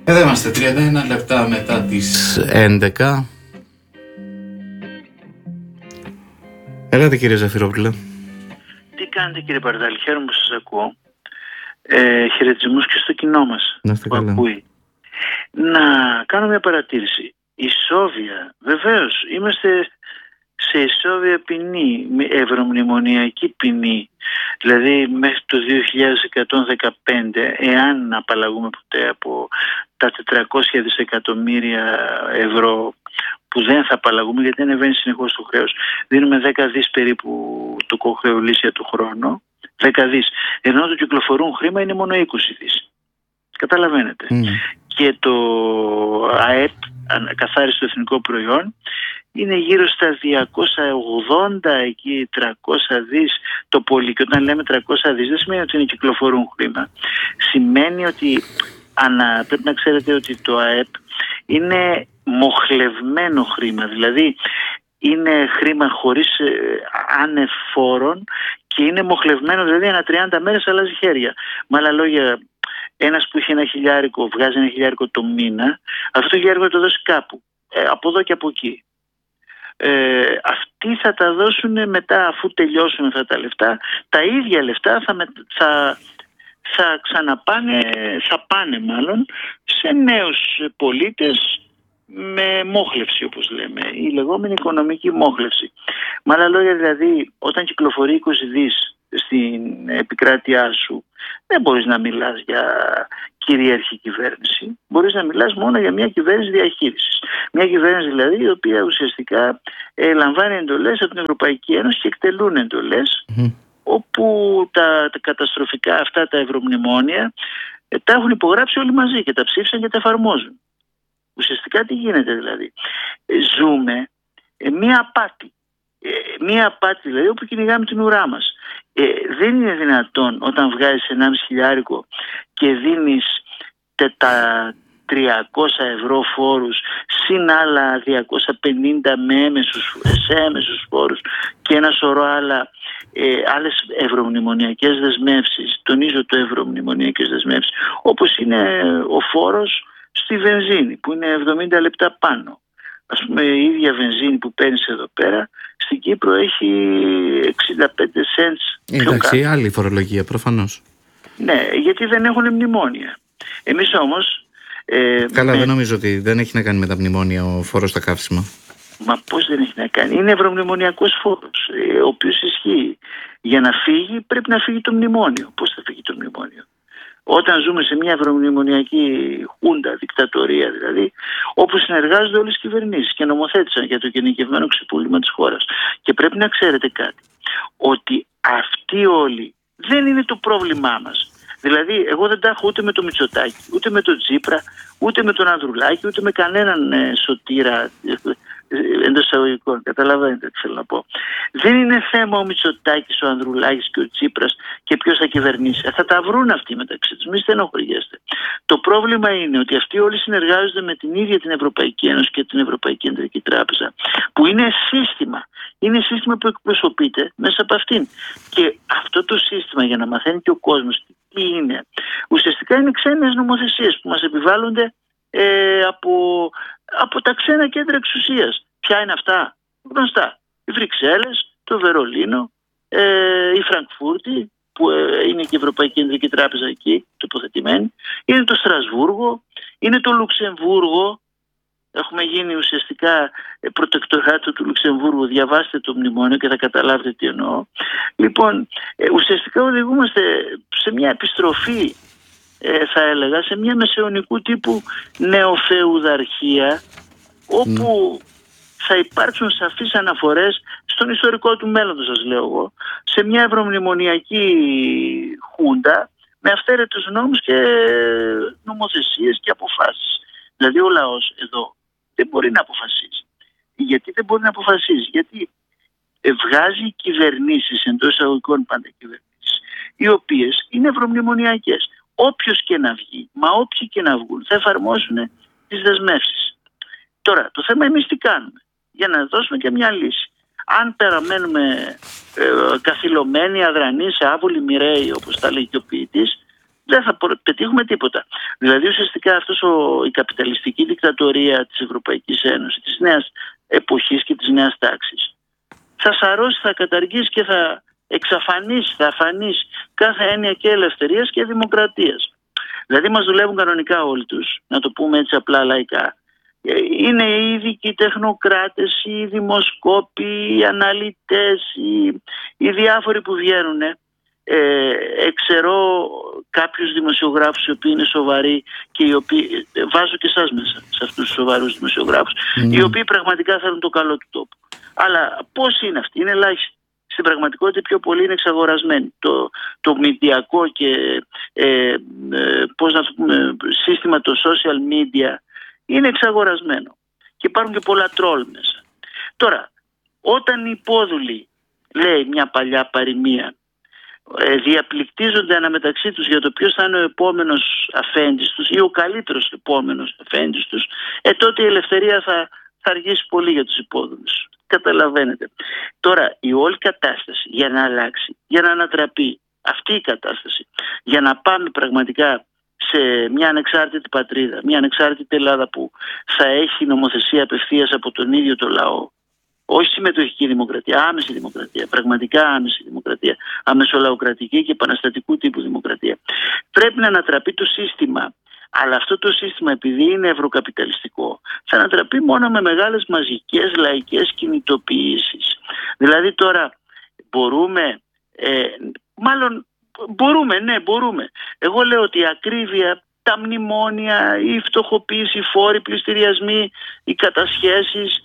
Εδώ είμαστε 31 λεπτά μετά τις 11. Έλατε κύριε Ζαφυρόπουλε. Τι κάνετε κύριε Παρδάλη, χαίρομαι που σας ακούω. Χαιρετισμούς και στο κοινό μας που ακούει. Να κάνω μια παρατήρηση. Ισόβια, βεβαίως είμαστε σε ισόβια ποινή, ευρωμνημονιακή ποινή. Δηλαδή μέχρι το 2115, εάν απαλλαγούμε ποτέ από τα 400 δισεκατομμύρια ευρώ που δεν θα απαλλαγούμε γιατί ανεβαίνει συνεχώς το χρέος. Δίνουμε 10 δις περίπου το κοχρεολύσια του χρόνου, 10 δις. Ενώ το κυκλοφορούν χρήμα είναι μόνο 20 δις. Καταλαβαίνετε. Και το ΑΕΠ, καθάριστο εθνικό προϊόν, είναι γύρω στα 280 εκεί, 300 δις το πολύ. Και όταν λέμε 300 δις δεν σημαίνει ότι είναι κυκλοφορούν χρήμα. Σημαίνει ότι πρέπει να ξέρετε ότι το ΑΕΠ είναι μοχλευμένο χρήμα. Δηλαδή είναι χρήμα χωρίς άνευ φόρων και είναι μοχλευμένο, δηλαδή ανά 30 μέρες αλλάζει χέρια. Με άλλα λόγια, ένας που έχει ένα χιλιάρικο, βγάζει ένα χιλιάρικο το μήνα, αυτό το χιλιάρικο θα το δώσει κάπου, από εδώ και από εκεί. Αυτοί θα τα δώσουν μετά, αφού τελειώσουν αυτά τα λεφτά, τα ίδια λεφτά θα ξαναπάνε, θα πάνε μάλλον σε νέους πολίτες με μόχλευση, όπως λέμε, η λεγόμενη οικονομική μόχλευση. Με άλλα λόγια, δηλαδή όταν κυκλοφορεί 20 δις στην επικράτειά σου, δεν μπορείς να μιλάς για κυρίαρχη κυβέρνηση, μπορείς να μιλάς μόνο για μια κυβέρνηση διαχείρισης. Μια κυβέρνηση δηλαδή η οποία ουσιαστικά λαμβάνει εντολές από την Ευρωπαϊκή Ένωση και εκτελούν εντολές, όπου τα καταστροφικά αυτά τα ευρωμνημόνια τα έχουν υπογράψει όλοι μαζί και τα ψήφισαν και τα εφαρμόζουν. Ουσιαστικά τι γίνεται δηλαδή? Ζούμε μία απάτη. Μία απάτη δηλαδή όπου κυνηγάμε την ουρά μας. Δεν είναι δυνατόν όταν βγάζεις 1,5 χιλιάρικο και δίνεις τα 300 ευρώ φόρους συν άλλα 250 σε έμεσους φόρους και ένα σωρό άλλες ευρωμνημονιακές δεσμεύσεις. Τονίζω το ευρωμνημονιακές δεσμεύσεις, όπως είναι ο φόρος στη βενζίνη που είναι 70 λεπτά πάνω. Ας πούμε η ίδια βενζίνη που παίρνεις εδώ πέρα στην Κύπρο έχει 65 cents. Εντάξει, άλλη φορολογία προφανώς. Ναι, γιατί δεν έχουν μνημόνια. Εμείς όμως... Καλά, δεν νομίζω ότι δεν έχει να κάνει με τα μνημόνια ο φόρος στα καύσιμα. Μα πώς δεν έχει να κάνει? Είναι ευρωμνημονιακός φόρος, ο οποίος ισχύει. Για να φύγει πρέπει να φύγει το μνημόνιο. Πώς θα φύγει το μνημόνιο? Όταν ζούμε σε μια ευρωμνημονιακή χούντα, δικτατορία δηλαδή, όπου συνεργάζονται όλες τις κυβερνήσεις και νομοθέτησαν για το γενικευμένο ξεπούλημα της χώρας. Και πρέπει να ξέρετε κάτι, ότι αυτοί όλοι δεν είναι το πρόβλημά μας. Δηλαδή, εγώ δεν τα έχω ούτε με το Μητσοτάκη, ούτε με τον Τσίπρα, ούτε με τον Ανδρουλάκη, ούτε με κανέναν σωτήρα εντός εισαγωγικών. Καταλαβαίνετε τι θέλω να πω. Δεν είναι θέμα ο Μητσοτάκης, ο Ανδρουλάκης και ο Τσίπρας και ποιος θα κυβερνήσει. Θα τα βρουν αυτοί μεταξύ τους. Μην στενοχωριέστε. Το πρόβλημα είναι ότι αυτοί όλοι συνεργάζονται με την ίδια την Ευρωπαϊκή Ένωση και την Ευρωπαϊκή Κεντρική Τράπεζα, που είναι σύστημα. Είναι σύστημα που εκπροσωπείται μέσα από αυτήν. Και αυτό το σύστημα, για να μαθαίνει και ο κόσμος τι είναι, ουσιαστικά είναι ξένες νομοθεσίες που μας επιβάλλονται από τα ξένα κέντρα εξουσίας. Ποια είναι αυτά? Γνωστά. Οι Βρυξέλλες, το Βερολίνο, η Φραγκφούρτη, που είναι και η Ευρωπαϊκή Κεντρική Τράπεζα εκεί τοποθετημένη, είναι το Στρασβούργο, είναι το Λουξεμβούργο. Έχουμε γίνει ουσιαστικά προτεκτοράτο του Λουξεμβούργου. Διαβάστε το μνημόνιο και θα καταλάβετε τι εννοώ. Λοιπόν, ουσιαστικά οδηγούμαστε σε μια επιστροφή, θα έλεγα, σε μια μεσαιωνικού τύπου νεοφεουδαρχία, όπου θα υπάρξουν σαφείς αναφορές στον ιστορικό του μέλλοντος, σας λέω εγώ, σε μια ευρωμνημονιακή χούντα με αυθαίρετους νόμους και νομοθεσίες και αποφάσεις. Δηλαδή ο λαός εδώ δεν μπορεί να αποφασίσει. Γιατί δεν μπορεί να αποφασίσει? Γιατί βγάζει κυβερνήσεις, εντός εισαγωγικών πάντα κυβερνήσεις, οι οποίες είναι ευρωμνημονιακές. Όποιος και να βγει, μα όποιοι και να βγουν, θα εφαρμόσουν τις δεσμεύσεις. Τώρα, το θέμα εμείς τι κάνουμε? Για να δώσουμε και μια λύση. Αν παραμένουμε καθυλωμένοι, αδρανείς, άβολοι, μοιραίοι, όπως τα λέει και ο ποιητής, δεν θα πετύχουμε τίποτα. Δηλαδή ουσιαστικά η καπιταλιστική δικτατορία της Ευρωπαϊκής Ένωσης, της νέας εποχής και της νέας τάξης, θα σαρώσει, θα καταργήσει και θα εξαφανίσει, θα αφανίσει κάθε έννοια και ελευθερίας και δημοκρατίας. Δηλαδή μας δουλεύουν κανονικά όλοι τους, να το πούμε έτσι απλά λαϊκά. Είναι οι ειδικοί τεχνοκράτες, οι δημοσκόποι, οι αναλυτές, οι διάφοροι που βγαίνουν. Εξαιρώ κάποιους δημοσιογράφους οι οποίοι είναι σοβαροί και οι οποίοι, βάζω και εσάς μέσα σε αυτούς τους σοβαρούς δημοσιογράφους, οι οποίοι πραγματικά θέλουν το καλό του τόπου. Αλλά πώς είναι αυτοί? Είναι ελάχιστοι. Στην πραγματικότητα πιο πολύ είναι εξαγορασμένοι. Το μηντιακό και πώς να το πούμε, σύστημα, το social media είναι εξαγορασμένο και υπάρχουν και πολλά τρόλ μέσα. Τώρα, όταν οι υπόδουλοι, λέει μια παλιά παροιμία, διαπληκτίζονται αναμεταξύ τους για το ποιος θα είναι ο επόμενος αφέντης τους ή ο καλύτερος επόμενος αφέντης τους, τότε η ελευθερία θα αργήσει πολύ για τους υπόδουλους. Καταλαβαίνετε. Τώρα η όλη κατάσταση για να αλλάξει, για να ανατραπεί αυτή η κατάσταση, για να πάμε πραγματικά σε μια ανεξάρτητη πατρίδα, μια ανεξάρτητη Ελλάδα που θα έχει νομοθεσία απευθείας από τον ίδιο το λαό, όχι συμμετοχική δημοκρατία, άμεση δημοκρατία, πραγματικά άμεση δημοκρατία, αμεσολαοκρατική και επαναστατικού τύπου δημοκρατία. Πρέπει να ανατραπεί το σύστημα, αλλά αυτό το σύστημα, επειδή είναι ευρωκαπιταλιστικό, θα ανατραπεί μόνο με μεγάλες μαζικές λαϊκές κινητοποιήσεις. Δηλαδή τώρα μπορούμε, μπορούμε. Εγώ λέω ότι η ακρίβεια, τα μνημόνια, η φτωχοποίηση, οι φόροι, οι πληστηριασμοί, οι κατασχέσεις,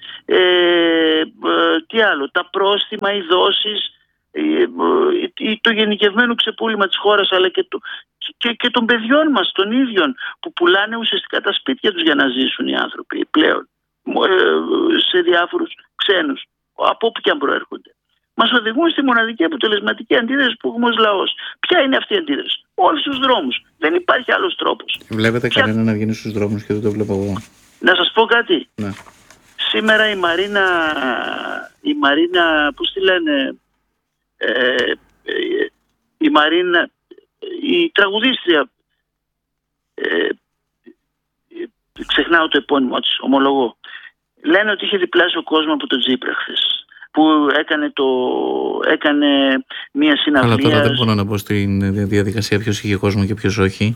τι άλλο, τα πρόστιμα, οι δόσεις, το γενικευμένο ξεπούλημα της χώρας, αλλά και των παιδιών μας, των ίδιων, που πουλάνε ουσιαστικά τα σπίτια τους για να ζήσουν οι άνθρωποι πλέον σε διάφορους ξένους, από όπου και αν προέρχονται. Μας οδηγούν στη μοναδική αποτελεσματική αντίδραση που έχουμε ως λαός. Ποια είναι αυτή η αντίδραση? Όλους τους δρόμους. Δεν υπάρχει άλλος τρόπος. Βλέπετε κανένα να βγαίνει στους δρόμους και δεν το βλέπω εγώ? Να σας πω κάτι. Ναι. Σήμερα η Μαρίνα, πώς τη λένε, η Μαρίνα, η τραγουδίστρια, ξεχνάω το επώνυμο της, ομολογώ, λένε ότι είχε διπλάσει ο κόσμο από τον Τσίπρα χθες, που έκανε μία συναυλία. Αλλά τώρα δεν μπορώ να μπω στην διαδικασία ποιος είχε κόσμο και ποιος όχι.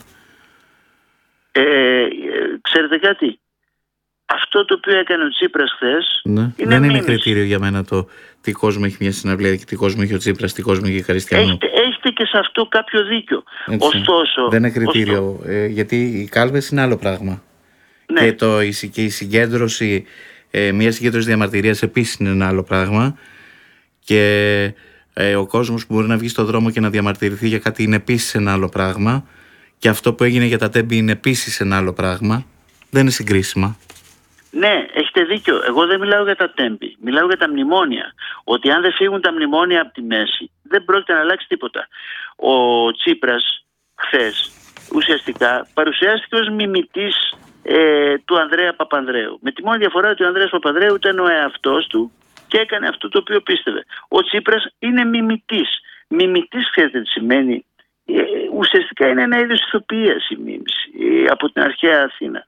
Ξέρετε κάτι? Αυτό το οποίο έκανε ο Τσίπρας χθες, ναι, δεν είναι κριτήριο για μένα το τι κόσμο έχει μια συναυλία και τι κόσμο έχει ο Τσίπρας, τι κόσμο έχει η Χαριστιανού. Έχετε και σε αυτό κάποιο δίκιο. Ωστόσο, δεν είναι κριτήριο, γιατί οι κάλπες είναι άλλο πράγμα. Ναι. Και η συγκέντρωση, μια συγκέντρωση διαμαρτυρίας επίσης είναι ένα άλλο πράγμα. Και ο κόσμος που μπορεί να βγει στον δρόμο και να διαμαρτυρηθεί για κάτι είναι επίσης ένα άλλο πράγμα. Και αυτό που έγινε για τα τέμπη είναι επίσης ένα άλλο πράγμα. Δεν είναι συγκρίσιμα. Ναι, έχετε δίκιο. Εγώ δεν μιλάω για τα τέμπη. Μιλάω για τα μνημόνια. Ότι αν δεν φύγουν τα μνημόνια από τη μέση, δεν πρόκειται να αλλάξει τίποτα. Ο Τσίπρας χθες ουσιαστικά παρουσιάστηκε ως μιμητής του Ανδρέα Παπανδρέου. Με τη μόνη διαφορά ότι ο Ανδρέας Παπανδρέου ήταν ο εαυτός του και έκανε αυτό το οποίο πίστευε. Ο Τσίπρας είναι μιμητής. Μιμητής, ξέρετε τι σημαίνει? Ουσιαστικά είναι ένα είδος ηθοποιίας η μίμηση από την αρχαία Αθήνα.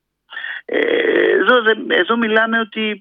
Εδώ μιλάμε ότι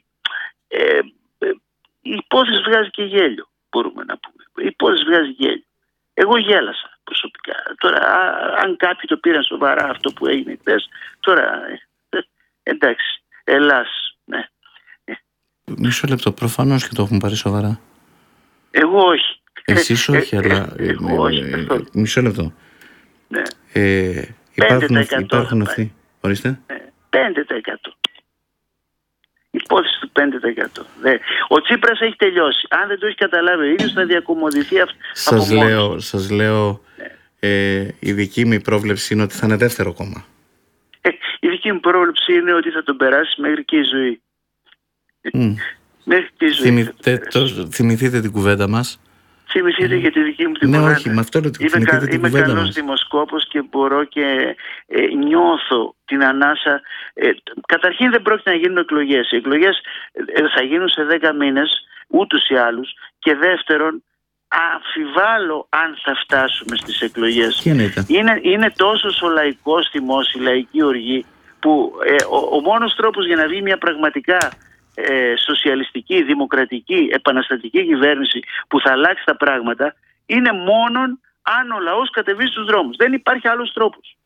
η υπόθεση βγάζει και γέλιο, μπορούμε να πούμε. Η υπόθεση βγάζει γέλιο. Εγώ γέλασα προσωπικά. Τώρα, αν κάποιοι το πήραν σοβαρά αυτό που έγινε χθες, τώρα εντάξει, Ελλάς, ναι. Μισό λεπτό, προφανώς και το έχουν πάρει σοβαρά. Εγώ όχι. Εσείς όχι, αλλά μισό λεπτό. Ναι. Υπάρχουν αυτοί. Ορίστε. 5%. Υπόθεση του 5%. Ο Τσίπρας έχει τελειώσει. Αν δεν το έχει καταλάβει ο ίδιος, θα διακομωδηθεί από μόνος. Σας λέω, η δική μου πρόβλεψη είναι ότι θα είναι δεύτερο κόμμα. Η δική μου πρόβλεψη είναι ότι θα τον περάσει μέχρι και η ζωή. Μέχρι και η ζωή. Θυμηθείτε την κουβέντα μας. Θυμηθείτε για τη δική μου την κουβέντα. Ναι, όχι, με αυτό λέω ότι θυμηθείτε την κουβέντα μας. Είμαι καλός δημοσκόπος και μπορώ και νιώθω την ανάσα. Καταρχήν δεν πρόκειται να γίνουν εκλογές. Οι εκλογές θα γίνουν σε 10 μήνες, ούτως ή άλλως. Και δεύτερον, αμφιβάλλω αν θα φτάσουμε στις εκλογές. Είναι τόσο ο λαϊκός θυμός, η λαϊκή οργή, που ο μόνος τρόπος για να βγει μια πραγματικά σοσιαλιστική, δημοκρατική, επαναστατική κυβέρνηση που θα αλλάξει τα πράγματα, είναι μόνον αν ο λαός κατεβεί στους δρόμους. Δεν υπάρχει άλλος τρόπος.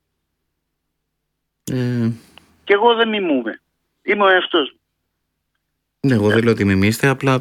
Και εγώ δεν μιμούμαι. Είμαι ο εαυτός μου. Ναι, εγώ δεν λέω ότι μιμήστε, απλά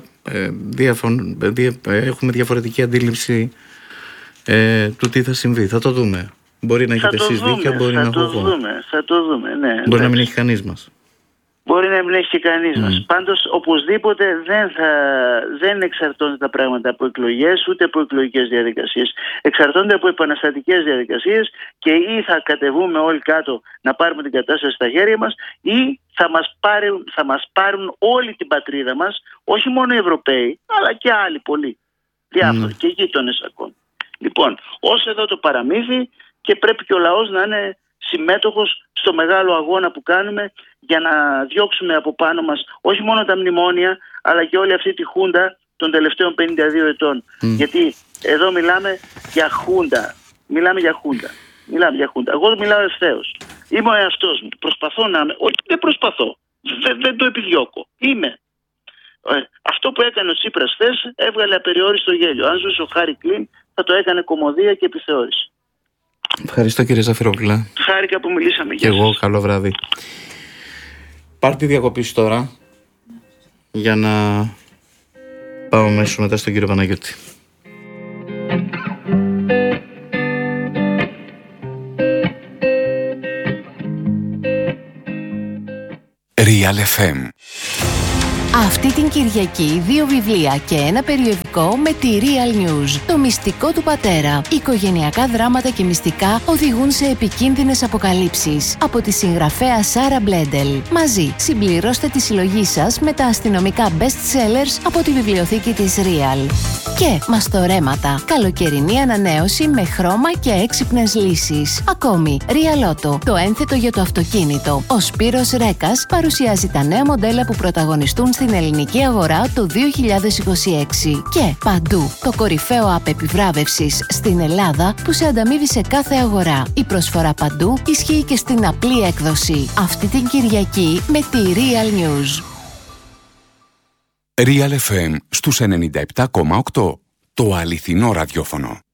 έχουμε διαφορετική αντίληψη του τι θα συμβεί. Θα το δούμε. Μπορεί να έχετε εσείς δίκιο, μπορεί να έχω εγώ. Θα το δούμε, ναι. Μπορεί να μην έχει κανείς μας. Μπορεί να μην έχει και κανείς μας. Πάντως, οπωσδήποτε δεν εξαρτώνται τα πράγματα από εκλογές, ούτε από εκλογικές διαδικασίες. Εξαρτώνται από επαναστατικές διαδικασίες και ή θα κατεβούμε όλοι κάτω να πάρουμε την κατάσταση στα χέρια μας, ή θα μας πάρουν όλη την πατρίδα μας, όχι μόνο οι Ευρωπαίοι, αλλά και άλλοι πολλοί. Διάφοροι και γείτονες ακόμη. Λοιπόν, ως εδώ το παραμύθι, και πρέπει και ο λαός να είναι συμμέτοχος στο μεγάλο αγώνα που κάνουμε για να διώξουμε από πάνω μας όχι μόνο τα μνημόνια, αλλά και όλη αυτή τη χούντα των τελευταίων 52 ετών. Γιατί εδώ μιλάμε για χούντα. Εγώ μιλάω ευθέως. Είμαι ο εαυτός μου. Προσπαθώ να είμαι. Όχι, δεν προσπαθώ. Δεν το επιδιώκω. Είμαι. Αυτό που έκανε ο Τσίπρας χθες έβγαλε απεριόριστο γέλιο. Αν ζούσε ο Χάρη Κλίν, θα το έκανε κωμωδία και επιθεώρηση. Ευχαριστώ, κύριε Ζαφυρόπουλα. Χάρηκα που μιλήσαμε. Και εγώ, καλό βράδυ. Πάρτε διακοπή τώρα για να πάω αμέσως μετά στον κύριο Παναγιώτη. Real FM. Αυτή την Κυριακή 2 βιβλία και ένα περιοδικό με τη Real News. Το μυστικό του πατέρα. Οικογενειακά δράματα και μυστικά οδηγούν σε επικίνδυνες αποκαλύψεις. Από τη συγγραφέα Σάρα Μπλέντελ. Μαζί συμπληρώστε τη συλλογή σας με τα αστυνομικά best sellers από τη βιβλιοθήκη της Real. Και μαστορέματα. Καλοκαιρινή ανανέωση με χρώμα και έξυπνες λύσεις. Ακόμη, Real Auto, το ένθετο για το αυτοκίνητο. Ο Σπύρος Ρέκας παρουσιάζει τα νέα μοντέλα που πρωταγωνιστούν στην ελληνική αγορά το 2026. Και παντού, το κορυφαίο app επιβράβευσης στην Ελλάδα που σε ανταμείβει σε κάθε αγορά. Η προσφορά παντού ισχύει και στην απλή έκδοση. Αυτή την Κυριακή με τη Real News. Real FM στους 97,8. Το αληθινό ραδιόφωνο.